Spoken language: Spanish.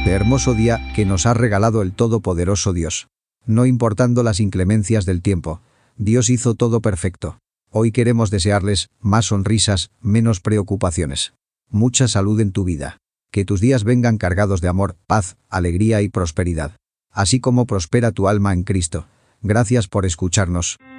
este hermoso día que nos ha regalado el Todopoderoso Dios. No importando las inclemencias del tiempo, Dios hizo todo perfecto. Hoy queremos desearles más sonrisas, menos preocupaciones. Mucha salud en tu vida. Que tus días vengan cargados de amor, paz, alegría y prosperidad. Así como prospera tu alma en Cristo. Gracias por escucharnos.